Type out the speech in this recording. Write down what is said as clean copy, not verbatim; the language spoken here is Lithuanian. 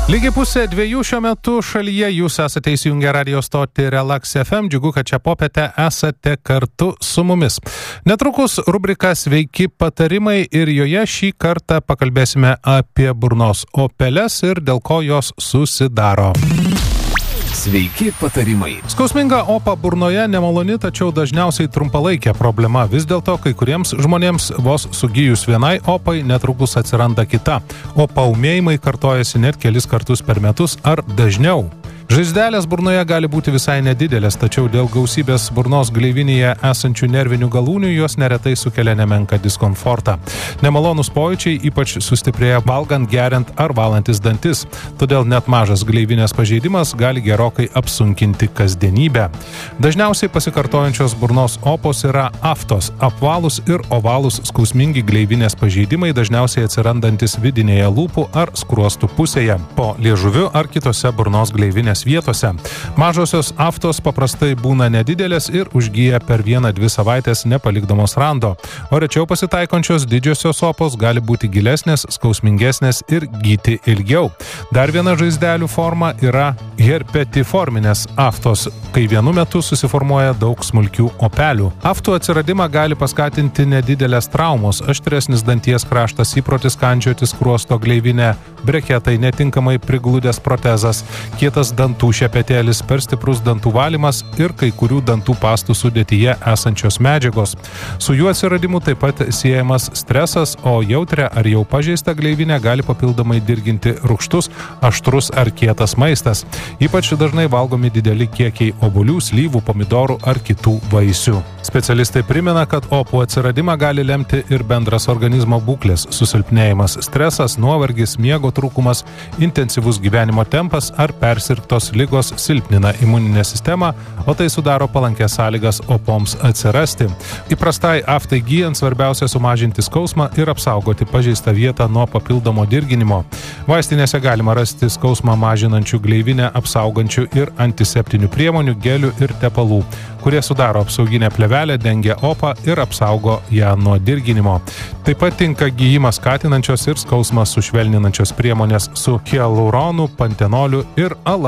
Lygiai pusė 2 šiuo metu šalyje, jūs esate įsijungę radio stotį Relax FM, džiugu, kad šią popietę esate kartu su mumis. Netrukus rubrika Sveiki patarimai ir joje šį kartą pakalbėsime apie burnos opeles ir dėl ko jos susidaro. Sveiki patarimai. Skausminga opa burnoje nemaloni, tačiau dažniausiai trumpalaikė problema. Vis dėlto kai kuriems žmonėms vos sugijus vienai opai netrukus atsiranda kita, o paūmėjimai kartojasi net kelis kartus per metus ar dažniau. Žaizdelės burnoje gali būti visai nedidelės, tačiau dėl gausybės burnos gleivinėje esančių nervinių galūnių jos neretai sukelia nemenką diskomfortą. Nemalonūs pojūčiai ypač sustiprėja valgant, geriant ar valantis dantis, todėl net mažas gleivinės pažeidimas gali gerokai apsunkinti kasdienybę. Dažniausiai pasikartojančios burnos opos yra aftos, apvalūs ir ovalūs skausmingi gleivinės pažeidimai, dažniausiai atsirandantis vidinėje lūpų ar skruostų pusėje, po liežuviu ar kitose burnos gleivinės vietose. Mažosios aftos paprastai būna nedidelės ir užgyja per 1-2 savaitės nepalikdamos rando, o rečiau pasitaikančios didžiosios opos gali būti gilesnės, skausmingesnės ir gyti ilgiau. Dar viena žaizdelių forma yra herpetiforminės aftos, kai vienu metu susiformuoja daug smulkių opelių. Aftų atsiradimą gali paskatinti nedidelės traumos, aštresnis danties kraštas, įprotis kandžioti skruosto gleivinę, breketai, netinkamai prigludęs protezas, kietas dantų šepetėlis, per stiprus dantų valymas ir kai kurių dantų pastų sudėtyje esančios medžiagos. Su jų atsiradimu taip pat siejamas stresas, o jautrią ar jau pažeistą gleivinę gali papildomai dirginti rūgštus, aštrus ar kietas maistas. Ypač dažnai valgomi dideli kiekiai obuolių, slyvų, pomidorų ar kitų vaisių. Specialistai primena, kad opų atsiradimą gali lemti ir bendras organizmo būklės susilpnėjimas, stresas, nuovargis, miego trūkumas, intensyvus gyvenimo tempas ar persirgtos ligos silpnina imuninę sistemą, o tai sudaro palankės sąlygas opoms atsirasti. Įprastai aftai gyjant svarbiausia sumažinti skausmą ir apsaugoti pažeistą vietą nuo papildomo dirginimo. Vaistinėse galima rasti skausmą mažinančių gleivinę apsaugančių ir antiseptinių priemonių, gelių ir tepalų, kurie sudaro apsauginę plėvelę, dengia opą ir apsaugo ją nuo dirginimo. Taip pat tinka gijimą skatinančios ir skausmą sušvelninančios priemonės su hialuronu, pantenoliu ir